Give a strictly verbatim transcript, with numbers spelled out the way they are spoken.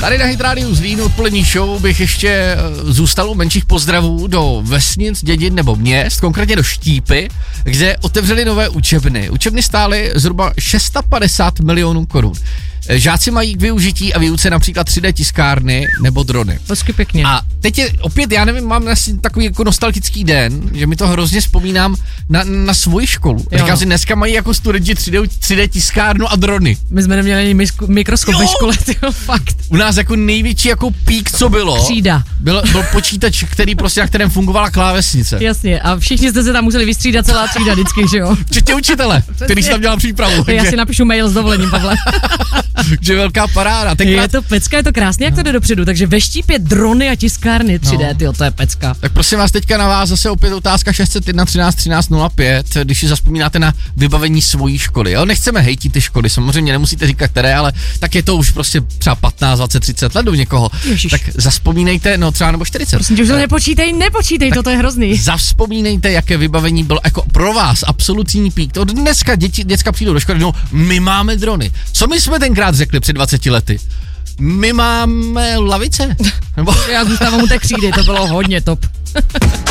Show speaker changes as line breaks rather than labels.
Tady na Hit Radio z Línu odpolední show bych ještě zůstal u menších pozdravů do vesnic, dědin nebo měst, konkrétně do Štípy, kde otevřeli nové učebny. Učebny stály zhruba šest set padesát milionů korun. Žáci mají k využití a výuce například tři dé tiskárny nebo drony.
Hezky pěkně.
A teď je opět, já nevím, mám asi takový jako nostalgický den, že mi to hrozně vzpomínám na, na svoji školu. Jo. Říkám si, dneska mají jako studenti tři dé tiskárnu a drony.
My jsme neměli ani misku, mikroskop jo. ve škole, tyjo, fakt.
U nás jako největší jako pík, co bylo.
Třída.
Byl, byl počítač, který prostě, na kterém fungovala klávesnice.
Jasně, a všichni jste se tam museli vystřídat, celá třída vždycky, že jo?
Včetně učitele, který si tam dělal přípravu.
Já
takže...
si napíšu mail s dovolením, Pavle.
Že velká paráda. Tenkrát...
Je to pecka, je to krásně, jak to jde dopředu, takže ve Štípě drony a tiskárny tři dé, no. Tyjo, to je pecka.
Tak prosím vás, teďka na vás zase opět otázka šest set jedna třináct třináct nula pět, když si zazpomínáte na vybavení svojí školy. Jo? Nechceme hejtit ty školy, samozřejmě nemusíte říkat které, ale tak je to už prostě třeba patnáct, dvacet, třicet let u někoho.
Ježiš.
Tak zavzpomínejte, no třeba nebo čtyřicet.
Prosím tě, už to nepočítej, nepočítej, toto je hrozný.
Zavzpomínejte, jaké vybavení bylo jako pro vás absolutní pík. To dneska děti, děcka přijdou do školy, no my máme drony. Co my jsme tenkrát řekli před dvaceti lety? My máme lavice. Nebo...
Já zůstávám u té křídy, to bylo hodně top.